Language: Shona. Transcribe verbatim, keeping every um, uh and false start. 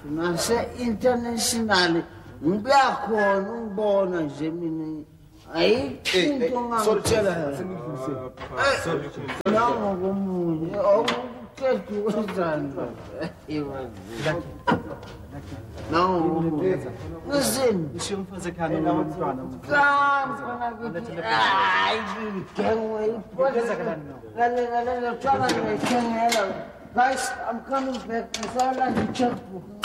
nase-international ngiyakhona ungibona nje mina ayikho into ngakutshela nangokomunye okuqeda ukwenzani nangokomunye listen isho umfazi ekhaya nomntwana hayi ngigengwe iphola guys, I'm coming back. I saw like a checkbook.